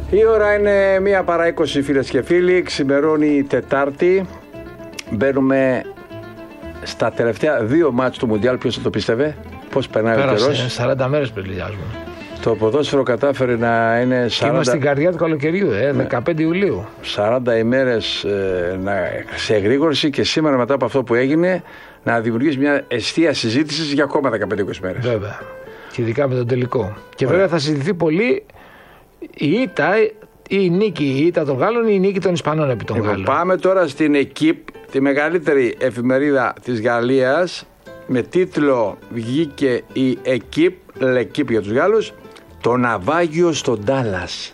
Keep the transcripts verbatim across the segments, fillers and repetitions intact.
Η ώρα είναι μία παρά είκοσι, φίλες και φίλοι. Ξημερώνει Τετάρτη. Μπαίνουμε στα τελευταία δύο μάτς του Μουντιάλ. Ποιος θα το πίστευε? Πώς περνάει ο καιρός. σαράντα μέρες πλησιάζουμε. Το ποδόσφαιρο κατάφερε να είναι σαράντα. Και είμαστε στην καρδιά του καλοκαιριού, ε, δεκαπέντε Ιουλίου. σαράντα ημέρες ε, να, σε εγρήγορση, και σήμερα, μετά από αυτό που έγινε, να δημιουργήσει μια εστία συζήτηση για ακόμα δεκαπέντε είκοσι μέρες. Βέβαια. Και ειδικά με τον τελικό. Και Ωραία. βέβαια θα συζητηθεί πολύ η ήττα ή η νίκη, η ήττα των Γάλλων ή η νίκη των Ισπανών επί των λοιπόν, Γάλλων. Πάμε τώρα στην ΕΚΙΠ, τη μεγαλύτερη εφημερίδα της Γαλλίας. Με τίτλο βγήκε η ΕΚΙΠ, ΛΕΚΙΠ για τους Γάλλους, το ναυάγιο στον Ντάλλας.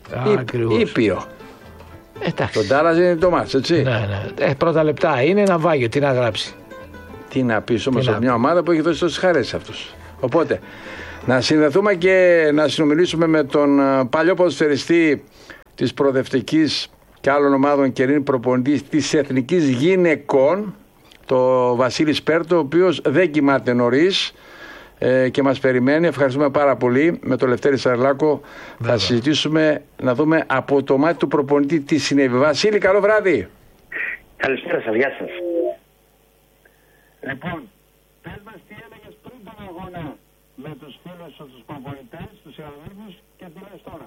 Ήπιο. Εντάξει. Το Ντάλλας είναι το μάτς, έτσι. Ναι, ναι. Ε, πρώτα λεπτά είναι ναυάγιο, τι να γράψει. Τι να πεις όμως από μια ομάδα που έχει δώσει τόσες χαρές σε αυτούς. Οπότε, να συνδεθούμε και να συνομιλήσουμε με τον παλιό ποδοσφαιριστή της προοδευτικής και άλλων ομάδων και είναι προπονητής της Εθνικής Γυναικών, το Βασίλη Σπέρτο, ο οποίος δεν κοιμάται νωρίς ε, και μας περιμένει. Ευχαριστούμε πάρα πολύ. Με τον Λευτέρη Σαρλάκο θα συζητήσουμε, να δούμε από το μάτι του προπονητή τι συνέβη. Βασίλη, καλό βράδυ. Καλησπέρα σας, γεια σας. Λοιπόν, πες μας τι έλεγες πριν τον αγώνα με τους φίλους σου, τους προπονητές, τους συναδέλφους, και τι λες τώρα?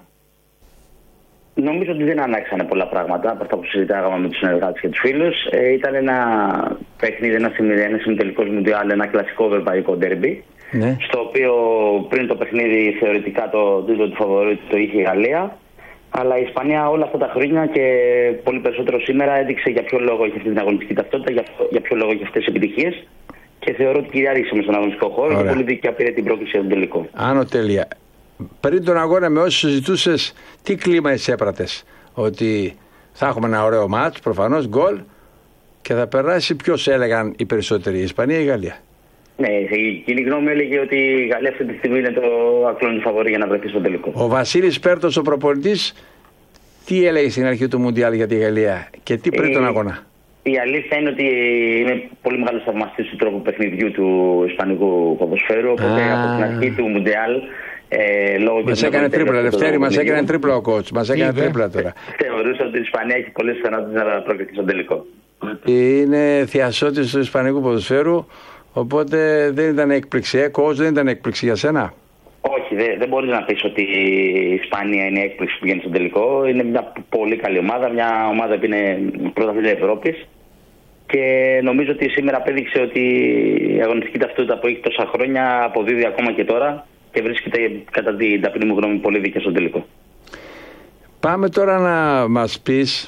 Νομίζω ότι δεν ανάξανε πολλά πράγματα από αυτά που συζητάγαμε με τους συνεργάτες και τους φίλους. Ε, ήταν ένα παιχνίδι, ένα συμμετελικός Μουντιάλ, ένα κλασικό ευρωπαϊκό ντέρμπι. Ναι. Στο οποίο πριν το παιχνίδι θεωρητικά το τίτλο του φαβορί το είχε η Γαλλία. Αλλά η Ισπανία όλα αυτά τα χρόνια και πολύ περισσότερο σήμερα έδειξε για ποιο λόγο έχει αυτή την αγωνιστική ταυτότητα, για, για ποιο λόγο έχει αυτές τις επιτυχίες. Και θεωρώ ότι κυριαρχήσαμε στον αγωνιστικό χώρο. Ωραία. Και πολύ δίκαια πήρε την πρόκληση στον τελικό. Άνω τέλεια. Πριν τον αγώνα με όσους συζητούσες, τι κλίμα εσύ έπρατες? Ότι θα έχουμε ένα ωραίο μάτς, προφανώς γκολ, και θα περάσει, ποιος έλεγαν οι περισσότεροι, η Ισπανία ή η Γαλλία? Ναι, η κοινή γνώμη έλεγε ότι η Γαλλία αυτή τη στιγμή είναι το ακλόνι φαβορί για να βρεθεί στο τελικό. Ο Βασίλης Πέρτος, ο προπονητής, τι έλεγε στην αρχή του Μουντιάλ για τη Γαλλία και τι πριν ε, τον αγώνα? Η αλήθεια είναι ότι είμαι πολύ μεγάλος θαυμαστής του τρόπου παιχνιδιού του ισπανικού ποδοσφαίρου. Οπότε Α. από την αρχή του Μουντιάλ. Ε, μας έκανε τρίπλα, Λευτέρη, μας έκανε τρίπλα ο κότς. Μας έκανε τρίπλα τώρα. Θεωρούσα ότι η Ισπανία έχει πολλές πιθανότητες να προκριθεί στον τελικό. Είναι θειασότης του ισπανικού ποδοσφαίρου, οπότε δεν ήταν έκπληξη. Ε, κότς, δεν ήταν έκπληξη για σένα? Όχι, δεν, δεν μπορείς να πεις ότι η Ισπανία είναι έκπληξη που βγαίνει στον τελικό. Είναι μια πολύ καλή ομάδα, μια ομάδα που είναι πρωταθλήτρια Ευρώπης. Και νομίζω ότι σήμερα απέδειξε ότι η αγωνιστική ταυτότητα που έχει τόσα χρόνια αποδίδει ακόμα και τώρα. Και βρίσκεται κατά την ταπεινή μου γνώμη πολύ δίκαια στο τελικό. Πάμε τώρα να μας πεις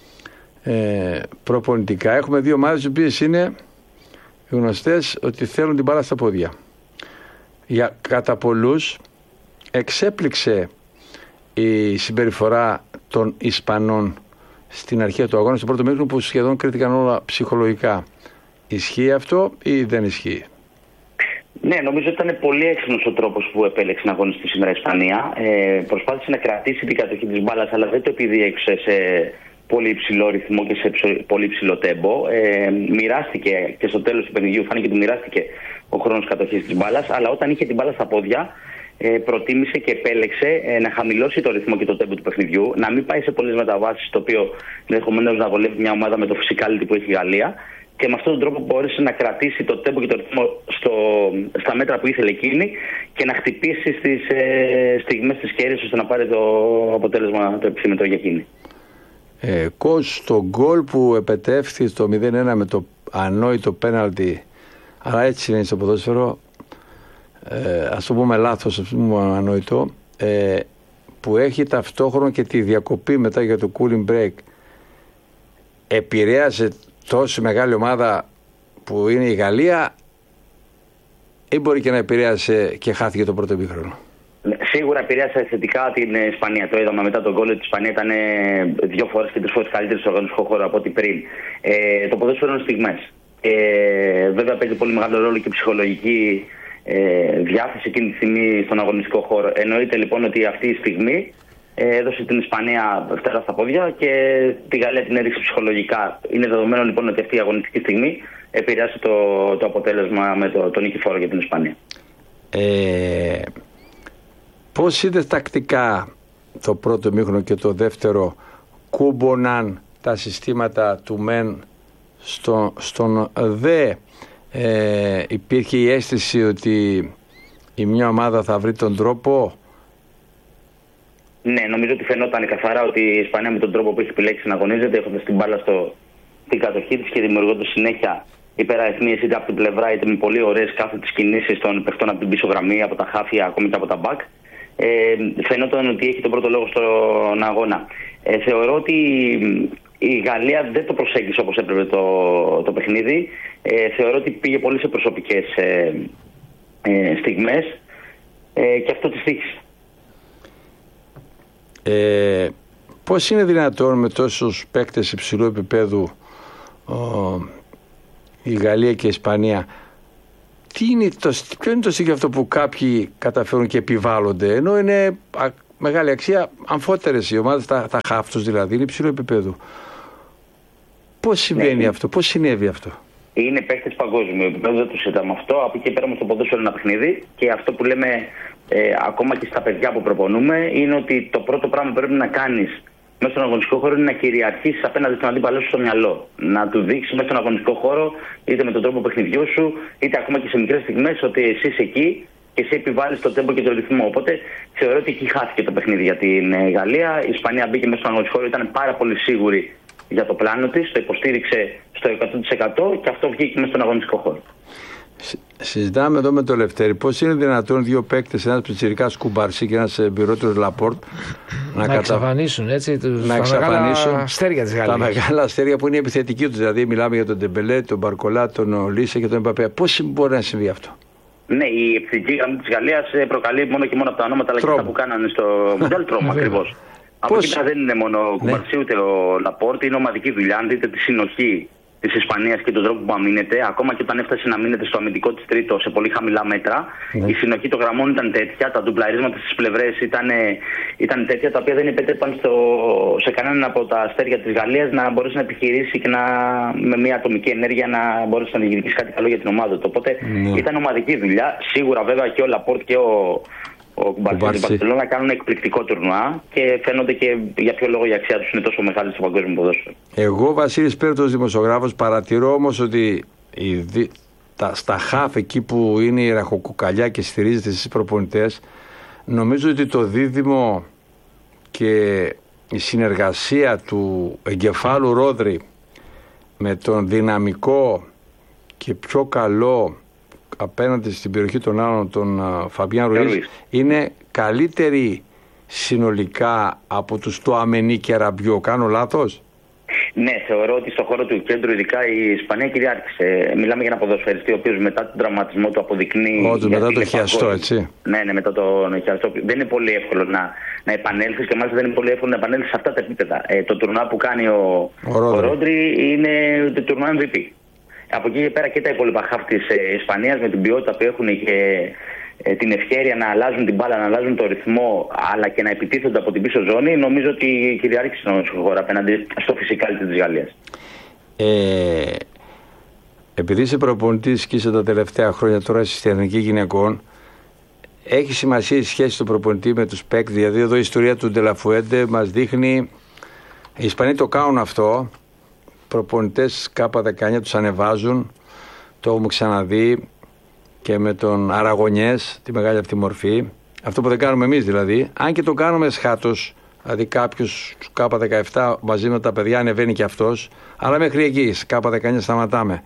ε, προπονητικά. Έχουμε δύο ομάδες οι οποίες είναι γνωστές ότι θέλουν την μπάλα στα πόδια. Για, κατά πολλούς εξέπληξε η συμπεριφορά των Ισπανών στην αρχή του αγώνα, στο πρώτο μήχρονο, που σχεδόν κρίθηκαν όλα ψυχολογικά. Ισχύει αυτό ή δεν ισχύει? Ναι, νομίζω ότι ήταν πολύ έξυπνος ο τρόπος που επέλεξε να αγωνιστεί σήμερα η Ισπανία. Ε, προσπάθησε να κρατήσει την κατοχή της μπάλας, αλλά δεν το επιδίωξε σε πολύ υψηλό ρυθμό και σε πολύ υψηλό τέμπο. Ε, μοιράστηκε και στο τέλος του παιχνιδιού, φάνηκε ότι μοιράστηκε ο χρόνος κατοχής της μπάλας, αλλά όταν είχε την μπάλα στα πόδια, ε, προτίμησε και επέλεξε ε, να χαμηλώσει το ρυθμό και το τέμπο του παιχνιδιού, να μην πάει σε πολλές μεταβάσεις, το οποίο ενδεχομένως να βολεύει μια ομάδα με το physicality που έχει η Γαλλία. Και με αυτόν τον τρόπο μπόρεσε να κρατήσει το τέμπο και το ρυθμό στο, στα μέτρα που ήθελε εκείνη και να χτυπήσει στις ε, στιγμές της κέρδης ώστε να πάρει το αποτέλεσμα το επιθυμητό για εκείνη. Ε, Κος, το γκολ που επετεύχθη στο μηδέν ένα με το ανόητο πέναλτι, αλλά έτσι είναι στο ποδόσφαιρο, ε, ας το πούμε λάθος, ας το πούμε ανόητο, ε, που έχει ταυτόχρονα και τη διακοπή μετά για το cooling break, επηρέασε τόσο μεγάλη ομάδα που είναι η Γαλλία, ή μπορεί και να επηρέασε και χάθηκε το πρώτο ημίχρονο? Σίγουρα επηρέασε θετικά την Ισπανία. Το είδαμε μετά τον γκολ ότι η Ισπανία ήταν δύο φορές και τρεις φορές καλύτερη στο οργανωτικό χώρο από ό,τι πριν. Ε, το ποδόσφαιρο είναι στιγμές. Ε, βέβαια παίζει πολύ μεγάλο ρόλο και η ψυχολογική ε, διάθεση εκείνη τη στιγμή στον αγωνιστικό χώρο. Εννοείται λοιπόν ότι αυτή η στιγμή έδωσε την Ισπανία φτερά στα πόδια και τη Γαλλία την έδειξε ψυχολογικά. Είναι δεδομένο λοιπόν ότι αυτή η αγωνιστική στιγμή επηρεάσει το, το αποτέλεσμα με το, το νικηφόρο για την Ισπανία. Ε, πώς είδες τακτικά το πρώτο ημίχρονο και το δεύτερο κούμποναν τα συστήματα του μεν στο, στον δε. Ε, υπήρχε η αίσθηση ότι η μια ομάδα θα βρει τον τρόπο. Ναι, νομίζω ότι φαινόταν καθαρά ότι η Ισπανία με τον τρόπο που έχει επιλέξει να αγωνίζεται, έχοντας την μπάλα στο, στην κατοχή της και δημιουργώντας συνέχεια υπεραριθμίες είτε από την πλευρά είτε με πολύ ωραίες κάθετες κινήσεις των παιχτών από την πίσω γραμμή, από τα χάφια, ακόμη και από τα μπακ. Ε, φαινόταν ότι έχει τον πρώτο λόγο στον αγώνα. Ε, θεωρώ ότι η Γαλλία δεν το προσέγγισε όπως έπρεπε το, το παιχνίδι. Ε, θεωρώ ότι πήγε πολύ σε προσωπικές ε, ε, στιγμές ε, και αυτό της τύχησε. Ε, πώς είναι δυνατόν με τόσους παίκτες υψηλού επίπεδου ο, η Γαλλία και η Ισπανία, τι είναι το, ποιο είναι το στοιχείο αυτό που κάποιοι καταφέρουν και επιβάλλονται, ενώ είναι α, μεγάλη αξία αμφότερες οι ομάδες, τα, τα χαφ τους δηλαδή, είναι υψηλού επίπεδου. Πώς συμβαίνει ναι, αυτό, πώς συνέβη αυτό? Είναι παίκτες παγκόσμιου επίπεδου, δεν το συζητάμε αυτό. Από εκεί πέρα όμως το ποδόσφαιρο είναι ένα παιχνίδι και αυτό που λέμε ε, ακόμα και στα παιδιά που προπονούμε είναι ότι το πρώτο πράγμα που πρέπει να κάνεις μέσα στον αγωνιστικό χώρο είναι να κυριαρχήσεις απέναντι στον αντίπαλό σου στο μυαλό. Να του δείξεις μέσα στον αγωνιστικό χώρο, είτε με τον τρόπο παιχνιδιού σου, είτε ακόμα και σε μικρές στιγμές, ότι εσύ είσαι εκεί και εσύ επιβάλλεις το τέμπο και το ρυθμό. Οπότε θεωρώ ότι εκεί χάθηκε το παιχνίδι για την Γαλλία. Η Ισπανία μπήκε μέσα στον αγωνιστικό χώρο, ήταν πάρα πολύ σίγουρη για το πλάνο της, το υποστήριξε στο εκατό τοις εκατό και αυτό βγήκε μέσα στον αγωνιστικό χώρο. Συζητάμε εδώ με τον Λευτέρη πώς είναι δυνατόν δύο παίκτες, ένας πιτσιρικάς Κουμπαρσί και ένας εμπειρότερος Λαπόρτ, να, να κατα... εξαφανίσουν έτσι τους, να τα εξαφανίσουν μεγάλα αστέρια της Γαλλίας. Τα μεγάλα αστέρια που είναι οι επιθετικοί τους. Δηλαδή, μιλάμε για τον Ντεμπελέ, τον Μπαρκολά, τον Λίσε και τον Εμπαπέ. Πώς μπορεί να συμβεί αυτό? Ναι, η επιθετική γραμμή της Γαλλίας προκαλεί μόνο και μόνο από τα ονόματα αλλά και αυτά που κάνανε στο Μουντιάλ τρόμο ακριβώς. Από εκεί πέρα δεν είναι μόνο ο Κουμπαρσί ούτε ο Λαπόρτ, είναι ομαδική δουλειά. Αν δείτε τη συνοχή της Ισπανίας και τον τρόπο που αμήνεται, ακόμα και όταν έφτασε να μείνεται στο αμυντικό της τρίτο σε πολύ χαμηλά μέτρα, ναι. η συνοχή των γραμμών ήταν τέτοια, τα ντουμπλαρίσματα στις πλευρές ήταν, ήταν τέτοια, τα οποία δεν επέτρεπαν στο, σε κανέναν από τα αστέρια της Γαλλίας να μπορέσει να επιχειρήσει και να, με μια ατομική ενέργεια να μπορέσει να διεκδικήσει κάτι καλό για την ομάδα του. Οπότε ναι. ήταν ομαδική δουλειά. Σίγουρα βέβαια και ο Λαπόρτ και ο. Ο Κουμπαρσί και η Μπαρσελόνα κάνουν εκπληκτικό τουρνουά και φαίνονται και για ποιο λόγο η αξία τους είναι τόσο μεγάλη στο παγκόσμιο ποδόσφαιρο. Εγώ, Βασίλης Πέρτος, δημοσιογράφος, παρατηρώ όμως ότι η, δι, τα, στα χαφ εκεί που είναι η ραχοκοκαλιά και στηρίζεται στις προπονητές, νομίζω ότι το δίδυμο και η συνεργασία του εγκεφάλου Ρόδρυ με τον δυναμικό και πιο καλό απέναντι στην περιοχή των άλλων, τον Φαμπιάν Ρουίς, είναι καλύτερη συνολικά από τους Τουαμενί και Ραμπιό. Κάνω λάθος? Ναι, θεωρώ ότι στον χώρο του κέντρου ειδικά η Ισπανία κυριάρχησε. Μιλάμε για ένα ποδοσφαιριστή ο οποίος μετά τον τραυματισμό του αποδεικνύει. Όντως, μετά το χιαστό, έτσι. Ναι, ναι, μετά το χιαστό. Δεν είναι πολύ εύκολο να, να επανέλθεις και μάλιστα δεν είναι πολύ εύκολο να επανέλθεις σε αυτά τα επίπεδα. Ε, το τουρνουά που κάνει ο, ο, ο Ρόντρι είναι το τουρνουά εμ βι πι. Από εκεί και πέρα και τα υπόλοιπα χαφ της ε, Ισπανίας με την ποιότητα που έχουν και ε, την ευχέρεια να αλλάζουν την μπάλα, να αλλάζουν το ρυθμό αλλά και να επιτίθονται από την πίσω ζώνη, νομίζω ότι κυριάρχησε στον χώρο απέναντι στο φυσικάλιτι της Γαλλίας. Ε, επειδή είσαι προπονητής και είσαι τα τελευταία χρόνια τώρα στη Εθνική Γυναικών, έχει σημασία η σχέση του προπονητή με τους παίκτες? Δηλαδή εδώ η ιστορία του Ντελαφουέντε μας δείχνει, οι Ισπανοί το κάνουν αυτό. Προπονητές Κάπα δεκαεννιά τους ανεβάζουν, το έχουμε ξαναδεί και με τον Αραγωνιές, τη μεγάλη αυτή μορφή. Αυτό που δεν κάνουμε εμείς δηλαδή, αν και το κάνουμε σχάτως, δηλαδή κάποιος Κάπα δεκαεπτά μαζί με τα παιδιά ανεβαίνει και αυτός, αλλά μέχρι εκεί, Κάπα δεκαεννιά σταματάμε.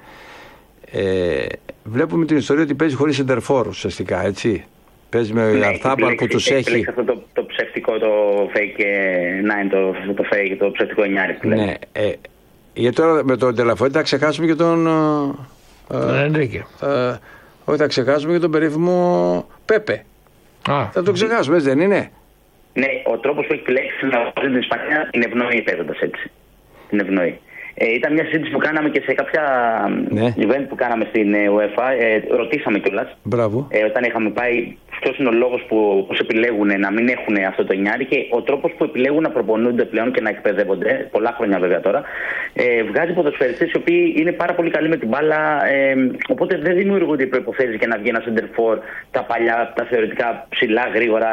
Ε, βλέπουμε την ιστορία ότι παίζει χωρίς σεντερφόρ ουσιαστικά, έτσι. Παίζει με ναι, Αρθάπαλ που τους έχει. Έχει αυτό το, το ψευτικό, το fake nine, το, το fake, το ψευτικό εννιάρι. Ναι, ε, γιατί τώρα με τον Ντελαφουέντε θα ξεχάσουμε και τον Ενρίκε. Ε, ε, όχι, θα ξεχάσουμε και τον περίφημο Πέπε. Α, θα τον ξεχάσουμε, έτσι δεν είναι? Ναι, ο τρόπος που έχει επιλέξει να βγάλει την Ισπανία είναι ευνοή παίζοντας έτσι. Την ευνοή. Ε, ήταν μια συζήτηση που κάναμε και σε κάποια ναι. event που κάναμε στην UEFA. Ε, ρωτήσαμε κιόλας. Μπράβο. Ε, όταν είχαμε πάει, ποιος είναι ο λόγος που πώς επιλέγουν να μην έχουν αυτό το νιάρι και ο τρόπος που επιλέγουν να προπονούνται πλέον και να εκπαιδεύονται, πολλά χρόνια βέβαια τώρα, ε, βγάζει ποδοσφαιριστές οι οποίοι είναι πάρα πολύ καλοί με την μπάλα. Ε, οπότε δεν δημιουργούνται οι προϋποθέσεις για να βγει ένα center for τα παλιά, τα θεωρητικά ψηλά, γρήγορα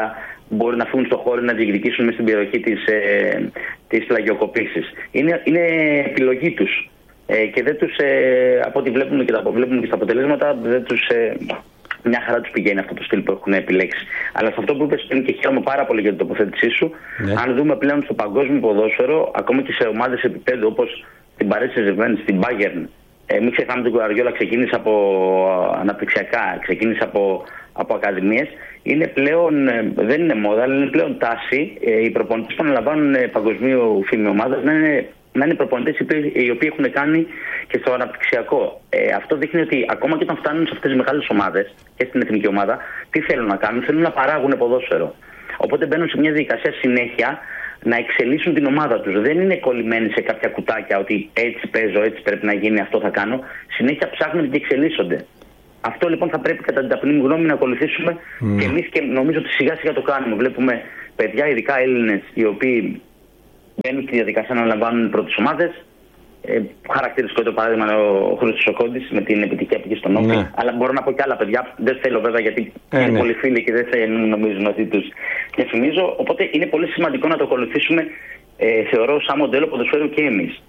μπορεί να φύγουν στο χώρο να διεκδικήσουν μες στην περιοχή της, ε, της πλαγιοκοπήσης. Είναι, είναι επιλογή τους. Ε, και δεν τους, ε, από ό,τι βλέπουμε και, τα, βλέπουμε και στα αποτελέσματα, δεν τους, ε, μια χαρά τους πηγαίνει αυτό το στυλ που έχουν επιλέξει. Αλλά σε αυτό που είπες πριν, και χαίρομαι πάρα πολύ για την τοποθέτησή σου, ναι. Αν δούμε πλέον στο παγκόσμιο ποδόσφαιρο, ακόμα και σε ομάδες επίπεδου όπως την Paris Saint-Germain, στην Bayern, ε, μην ξεχνάμε τον Guardiola, ξεκίνησε από αναπτυξιακά, ξεκίνησε από, από ακαδημίες. Είναι πλέον, ε, δεν είναι μόδα, αλλά είναι πλέον τάση ε, οι προπονητές που αναλαμβάνουν ε, παγκοσμίου φήμη ομάδας να είναι. να είναι προπονητές οι οποίοι έχουν κάνει και στο αναπτυξιακό. Ε, αυτό δείχνει ότι ακόμα και όταν φτάνουν σε αυτές τις μεγάλες ομάδες και στην εθνική ομάδα, τι θέλουν να κάνουν, θέλουν να παράγουν ποδόσφαιρο. Οπότε μπαίνουν σε μια διαδικασία συνέχεια να εξελίσσουν την ομάδα τους. Δεν είναι κολλημένοι σε κάποια κουτάκια ότι έτσι παίζω, έτσι πρέπει να γίνει, αυτό θα κάνω. Συνέχεια ψάχνουν και εξελίσσονται. Αυτό λοιπόν θα πρέπει κατά την ταπεινή μου γνώμη να ακολουθήσουμε mm. και εμείς, και νομίζω ότι σιγά σιγά το κάνουμε. Βλέπουμε παιδιά, ειδικά Έλληνες, οι οποίοι μπαίνουν στη διαδικασία να αναλαμβάνουν πρώτες ομάδες. Ε, χαρακτηριστικό το παράδειγμα είναι ο Χρήστος ο Κόντης με την επιτυχία που είχε στον Όφη. Ναι. Αλλά μπορώ να πω και άλλα παιδιά. Δεν θέλω βέβαια γιατί ε, είναι ναι. πολύ φίλοι και δεν θέλουν νομίζουν ότι τους διαφημίζω. Οπότε είναι πολύ σημαντικό να το ακολουθήσουμε, ε, θεωρώ, σαν μοντέλο ποδοσφαίρου και εμείς.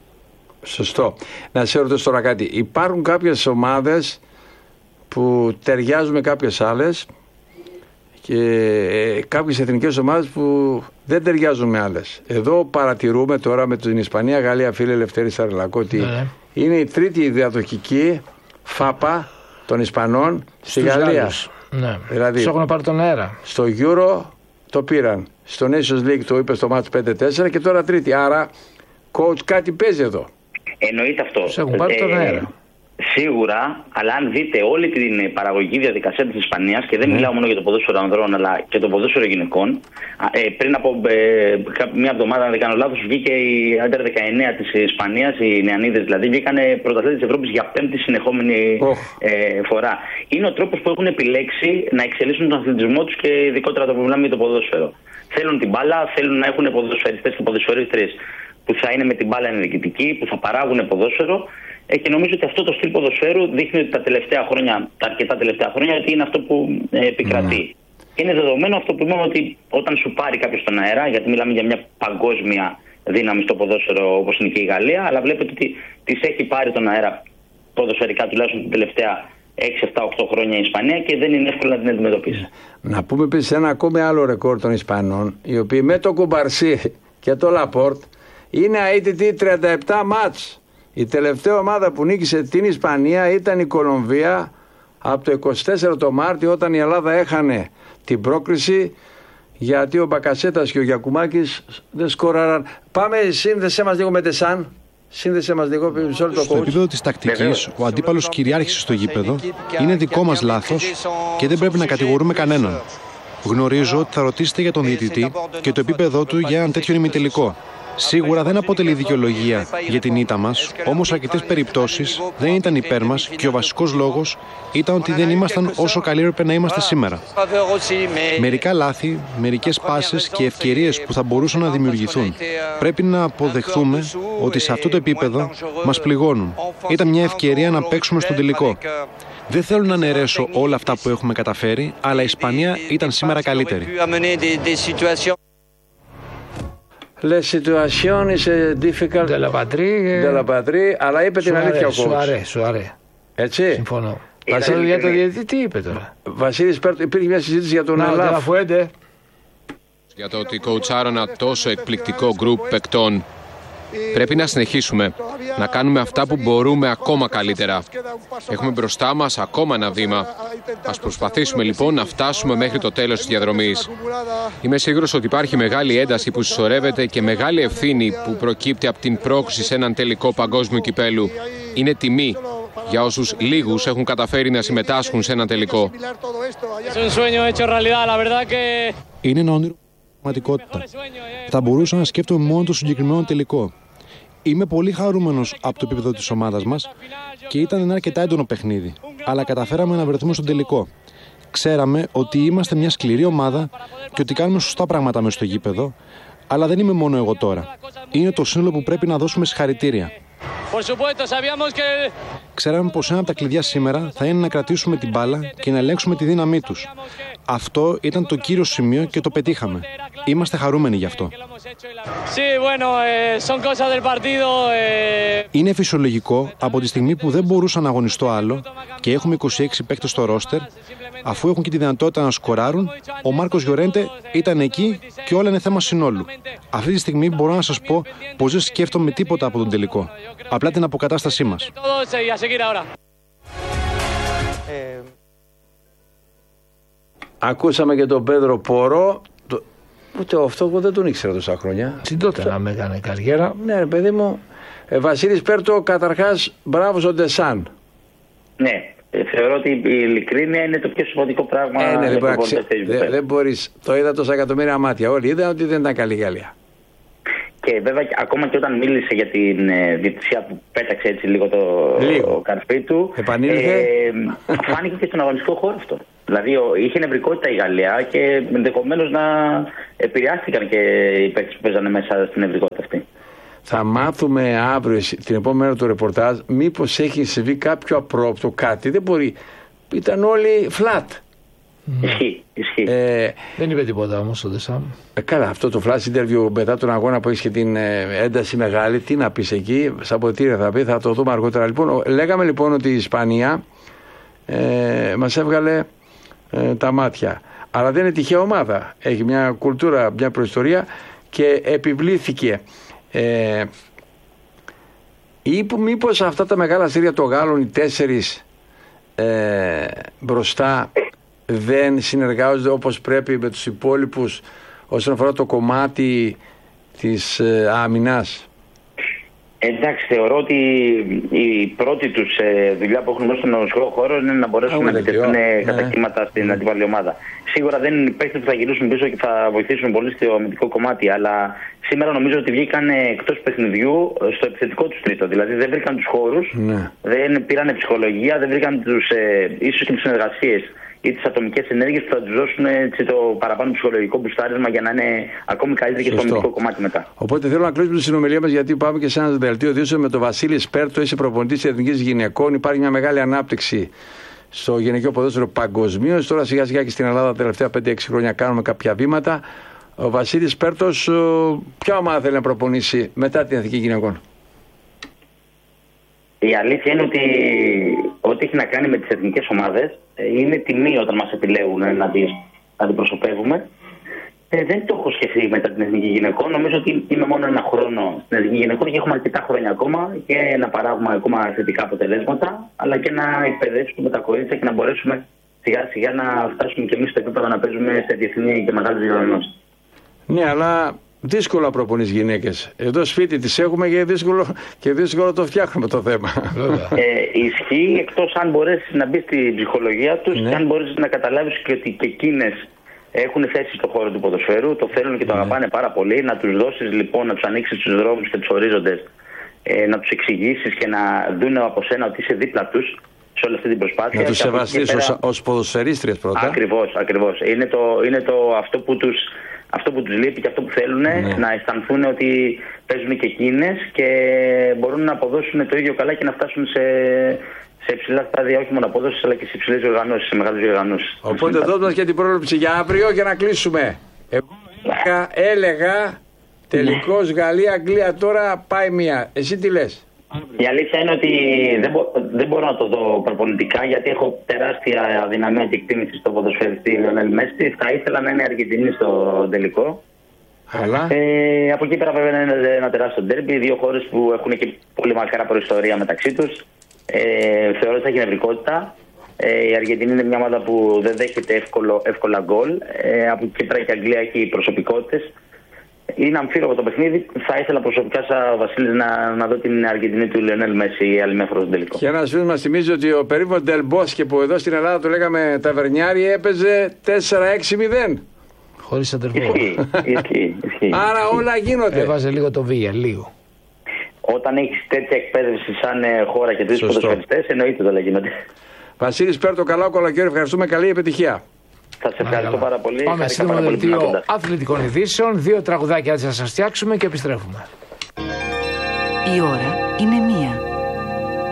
Σωστό. Να σε ρωτήσω τώρα κάτι. Υπάρχουν κάποιες ομάδες που ταιριάζουν με κάποιες άλλες και ε, κάποιες εθνικές ομάδες που δεν ταιριάζουν με άλλες. Εδώ παρατηρούμε τώρα με την Ισπανία, Γαλλία, φίλε Ελευθέρη Σαρελακό, ότι ναι. είναι η τρίτη διαδοχική φάπα των Ισπανών στη Γαλλία. Ναι. Δηλαδή, τους έχουν πάρει τον αέρα. Στο Euro το πήραν. Στο Nations League το είπε στο μάτς πέντε τέσσερα και τώρα τρίτη. Άρα, coach, κάτι παίζει εδώ. Εννοείται αυτό. Τους έχουν πάρει τον αέρα. Σίγουρα, αλλά αν δείτε όλη την παραγωγική διαδικασία της Ισπανίας, και δεν mm. μιλάω μόνο για το ποδόσφαιρο ανδρών αλλά και το ποδόσφαιρο γυναικών, ε, πριν από ε, μια εβδομάδα, αν δεν κάνω λάθος, βγήκε η Άντερ δεκαεννέα της Ισπανίας, οι νεανίδες δηλαδή, βγήκαν πρωταθλήτες της Ευρώπης για πέμπτη συνεχόμενη oh. ε, φορά. Είναι ο τρόπος που έχουν επιλέξει να εξελίσσουν τον αθλητισμό τους και ειδικότερα το που μιλάμε για το ποδόσφαιρο. Θέλουν την μπάλα, θέλουν να έχουν ποδοσφαιριστές και ποδοσφαιρίστρες που θα είναι με την μπάλα ενεργητικοί, που θα παράγουν ποδόσφαιρο. Και νομίζω ότι αυτό το στυλ ποδοσφαίρου δείχνει ότι τα τελευταία χρόνια, τα αρκετά τελευταία χρόνια, ότι είναι αυτό που ε, επικρατεί. Mm. Και είναι δεδομένο αυτό που είπαμε, ότι όταν σου πάρει κάποιος τον αέρα, γιατί μιλάμε για μια παγκόσμια δύναμη στο ποδόσφαιρο όπως είναι και η Γαλλία, αλλά βλέπετε ότι της έχει πάρει τον αέρα ποδοσφαιρικά τουλάχιστον την τελευταία έξι, επτά, οκτώ χρόνια η Ισπανία και δεν είναι εύκολο να την αντιμετωπίσει. Να πούμε επίσης ένα ακόμη άλλο ρεκόρ των Ισπανών, οι οποίοι με το Κουμπαρσί και το Λαπόρτ είναι αίτητοι τριάντα επτά μάτς. Η τελευταία ομάδα που νίκησε την Ισπανία ήταν η Κολομβία από το είκοσι τέσσερα το Μάρτιο, όταν η Ελλάδα έχανε την πρόκριση γιατί ο Μπακασέτας και ο Γιακουμάκης δεν σκόραραν. Πάμε, σύνδεσέ μας λίγο με Τεσάν. Σύνδεσέ μας λίγο με όλο το Στο επίπεδο της τακτικής, ο αντίπαλος κυριάρχησε στο γήπεδο. Είναι δικό μας λάθος και δεν πρέπει να κατηγορούμε κανέναν. Γνωρίζω ότι θα ρωτήσετε για τον διαιτητή και το επίπεδό του για έναν τέτοιο ημιτελικό. Σίγουρα δεν αποτελεί δικαιολογία για την ήττα μας, όμως αρκετές περιπτώσεις δεν ήταν υπέρ μας και ο βασικός λόγος ήταν ότι δεν ήμασταν όσο καλοί έπρεπε να είμαστε σήμερα. Μερικά λάθη, μερικές πάσες και ευκαιρίες που θα μπορούσαν να δημιουργηθούν. Πρέπει να αποδεχθούμε ότι σε αυτό το επίπεδο μας πληγώνουν. Ήταν μια ευκαιρία να παίξουμε στον τελικό. Δεν θέλω να αναιρέσω όλα αυτά που έχουμε καταφέρει, αλλά η Ισπανία ήταν σήμερα καλύτερη. Les situations difficult de la patrie, de la patrie, αλλά είπε την αλήθεια ο coach. Σουαρέ, σουαρέ. Έτσι. Συμφωνώ. Βασίλη, για το διαιτητή τι είπε τώρα. Βασίλη, υπήρχε μια συζήτηση για τον Ελάφ. Για το ότι κοουτσάρω ένα τόσο εκπληκτικό γκρουπ παικτών. Πρέπει να συνεχίσουμε, να κάνουμε αυτά που μπορούμε ακόμα καλύτερα. Έχουμε μπροστά μας ακόμα ένα βήμα. Ας προσπαθήσουμε λοιπόν να φτάσουμε μέχρι το τέλος της διαδρομής. Είμαι σίγουρος ότι υπάρχει μεγάλη ένταση που συσσωρεύεται και μεγάλη ευθύνη που προκύπτει από την πρόκριση σε έναν τελικό παγκόσμιο κυπέλου. Είναι τιμή για όσους λίγους έχουν καταφέρει να συμμετάσχουν σε έναν τελικό. Είναι ένα όνειρο πραγματικότητα. Θα μπορούσα να σκέφτομαι μόνο το συγκεκριμένο τελικό. Είμαι πολύ χαρούμενος από το επίπεδο της ομάδας μας και ήταν ένα αρκετά έντονο παιχνίδι. Αλλά καταφέραμε να βρεθούμε στον τελικό. Ξέραμε ότι είμαστε μια σκληρή ομάδα και ότι κάνουμε σωστά πράγματα μέσα στο γήπεδο. Αλλά δεν είμαι μόνο εγώ τώρα. Είναι το σύνολο που πρέπει να δώσουμε συγχαρητήρια. ξέραμε πως ένα από τα κλειδιά σήμερα θα είναι να κρατήσουμε την μπάλα και να ελέγξουμε τη δύναμή τους. Αυτό ήταν το κύριο σημείο και το πετύχαμε. Είμαστε χαρούμενοι γι' αυτό. Είναι φυσιολογικό από τη στιγμή που δεν μπορούσα να αγωνιστώ άλλο και έχουμε είκοσι έξι παίκτες στο ρόστερ, αφού έχουν και τη δυνατότητα να σκοράρουν, ο Μάρκος Γιορέντε ήταν εκεί και όλα είναι θέμα συνόλου. Αυτή τη στιγμή μπορώ να σας πω πως δεν σκέφτομαι τίποτα από τον τελικό. Απλά την αποκατάστασή μας. Ακούσαμε και τον Πέδρο Πόρο. Το... Ούτε αυτό εγώ δεν τον ήξερα τόσα χρόνια. Συντότερα με έκανε καριέρα. Ναι, ρε παιδί μου. Ε, Βασίλης Πέρτο, καταρχάς, μπράβο στον Ντεσάν. Ναι, ε, θεωρώ ότι η ειλικρίνεια είναι το πιο σημαντικό πράγμα. Ε, ναι, δεν, μπορεί, δεν, δεν μπορείς. Το είδα τόσα εκατομμύρια μάτια. Όλοι είδαν ότι δεν ήταν καλή η Γαλλία. Και βέβαια, ακόμα και όταν μίλησε για την ε, διαιτησία που πέταξε έτσι λίγο το λίγο. καρφί του, επανήλθε. Ε, φάνηκε και στον αγωνιστικό χώρο αυτό. Δηλαδή, ο, είχε νευρικότητα η Γαλλία και ενδεχομένως να επηρεάστηκαν και οι παίκτες που παίζανε μέσα στην νευρικότητα αυτή. Θα μάθουμε αύριο, την επόμενη μέρα του ρεπορτάζ, μήπως έχει συμβεί κάποιο απρόπτο, κάτι. Δεν μπορεί. Ήταν όλοι flat. Ισχύει, ισχύει. Ε, δεν είπε τίποτα όμως ο Ντεσάμ. Ε, καλά, αυτό το flash interview μετά τον αγώνα που έχει και την ε, ένταση μεγάλη, τι να πεις εκεί, σαν ποτήρια θα πει, θα το δούμε αργότερα. Λοιπόν, λέγαμε λοιπόν ότι η Ισπανία ε, μας έβγαλε ε, τα μάτια. Αλλά δεν είναι τυχαία ομάδα. Έχει μια κουλτούρα, μια προϊστορία και επιβλήθηκε. Ε, ή που μήπως αυτά τα μεγάλα στήρια των Γάλλων, οι τέσσερις ε, μπροστά, δεν συνεργάζονται όπως πρέπει με τους υπόλοιπους όσον αφορά το κομμάτι της ε, άμυνας. Εντάξει, θεωρώ ότι η πρώτη τους ε, δουλειά που έχουν μέσα στον αγωνιστικό χώρο είναι να μπορέσουν να επιτεθούν ναι. κατά κύματα στην ναι. αντίπαλη ομάδα. Σίγουρα δεν είναι οι παίκτες που θα γυρίσουν πίσω και θα βοηθήσουν πολύ στο αμυντικό κομμάτι, αλλά σήμερα νομίζω ότι βγήκαν εκτός παιχνιδιού στο επιθετικό τους τρίτο. Δηλαδή δεν βρήκαν τους χώρους, ναι. δεν πήραν ψυχολογία, δεν βρήκαν τους, ε, ίσως και τις συνεργασίες ή τις ατομικές ενέργειες που θα τους δώσουν έτσι, το παραπάνω ψυχολογικό μπουστάρισμα για να είναι ακόμη καλύτεροι και στο αμυντικό κομμάτι μετά. Οπότε θέλω να κλείσουμε τη συνομιλία μας, γιατί πάμε και σε ένα δελτίο ειδήσεων με τον Βασίλη Σπέρτο, είσαι προπονητής της Εθνικής Γυναικών. Υπάρχει μια μεγάλη ανάπτυξη στο γυναικείο ποδόσφαιρο παγκοσμίως. Τώρα σιγά σιγά και στην Ελλάδα τα τελευταία πέντε έξι χρόνια κάνουμε κάποια βήματα. Ο Βασίλης Σπέρτος, ποια ομάδα θέλει να προπονήσει μετά την Εθνική Γυναικών? Η αλήθεια είναι ότι ό,τι έχει να κάνει με τις εθνικές ομάδες είναι τιμή όταν μας επιλέγουν να τις αντιπροσωπεύουμε. Ε, δεν το έχω σκεφτεί μετά την Εθνική Γυναικών. Νομίζω ότι είμαι μόνο ένα χρόνο στην Εθνική Γυναικών και έχουμε αρκετά χρόνια ακόμα και να παράγουμε ακόμα θετικά αποτελέσματα, αλλά και να εκπαιδεύσουμε τα κορίτσια και να μπορέσουμε σιγά σιγά να φτάσουμε και εμείς στο επίπεδο να παίζουμε σε διεθνή και μεγάλες διοργανώσεις. Ναι, αλλά δύσκολα προπονείς γυναίκες. Εδώ σπίτι τις έχουμε και δύσκολο, και δύσκολο το φτιάχνουμε το θέμα. ε, ισχύει, εκτός αν μπορέσεις να μπεις στην ψυχολογία τους, ναι. και αν μπορέσεις να καταλάβεις και ότι και εκείνες έχουν θέση στον χώρο του ποδοσφαίρου, το θέλουν και το ναι. αγαπάνε πάρα πολύ. Να τους δώσεις λοιπόν, να τους ανοίξεις τους δρόμους και τους ορίζοντες, ε, να τους εξηγήσεις και να δουν από σένα ότι είσαι δίπλα τους σε όλη αυτή την προσπάθεια. Να τους σεβαστείς πέρα... ως ποδοσφαιρίστριες πρώτα. Ακριβώς, ακριβώς. Είναι, το, είναι το, αυτό που τους... Αυτό που τους λείπει και αυτό που θέλουν, ναι. να αισθανθούν ότι παίζουν και εκείνες και μπορούν να αποδώσουν το ίδιο καλά και να φτάσουν σε, σε υψηλά στάδια, όχι μόνο απόδοσης, αλλά και σε υψηλές διοργανώσεις, σε μεγάλες διοργανώσεις. Οπότε δώσ' μας και την πρόβλεψη για αύριο για να κλείσουμε. Εγώ έλεγα, έλεγα τελικώς Γαλλία-Αγγλία, τώρα πάει μία. Εσύ τι λες? Η αλήθεια είναι ότι δεν, μπο, δεν μπορώ να το δω προπονητικά, γιατί έχω τεράστια αδυναμία και εκτίμηση στο ποδοσφαιριστή Λιονέλ Μέση. Θα ήθελα να είναι Αργεντινή στο τελικό. Αλλά... Ε, από εκεί πέρα βέβαια είναι ένα τεράστιο ντέρμπι. Δύο χώρες που έχουν και πολύ μακρά προϊστορία μεταξύ τους. Ε, θεωρώ ότι θα έχει νευρικότητα. Ε, η Αργεντινή είναι μια ομάδα που δεν δέχεται εύκολο, εύκολα γκολ. Ε, από εκεί πέρα και η Αγγλία έχει προσωπικότητες. Είναι αμφίροπο το παιχνίδι. Θα ήθελα προσωπικά, σαν Βασίλης, να, να δω την Αργεντινή του Λιονέλ Μέση άλλη μια φορά στο τελικό. Και ένα φίλο μας θυμίζει ότι ο περίφημος Ντελ Μπόσκε, που εδώ στην Ελλάδα το λέγαμε ταβερνιάρι, έπαιζε τέσσερα έξι μηδέν. Χωρίς αντερβό. Ισχύει, ισχύει. Άρα όλα γίνονται. Έβαζε λίγο το βία, λίγο. Όταν έχεις τέτοια εκπαίδευση σαν χώρα και τρεις ποδοσφαιριστές, εννοείται όλα γίνονται. Βασίλη Σπέρτο, καλά κολακέρι, ευχαριστούμε, καλή επιτυχία. Σας ευχαριστώ πάρα πολύ. Πάμε στο δελτίο αθλητικών ειδήσεων. Δύο τραγουδάκια θα σας φτιάξουμε και επιστρέφουμε. Η ώρα είναι μία.